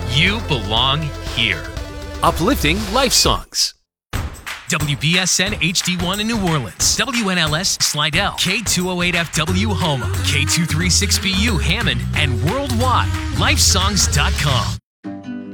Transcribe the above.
You belong here. Uplifting life songs. WBSN HD1 in New Orleans, WNLS Slidell, K208FW Houma, K236BU Hammond, and worldwide, lifesongs.com.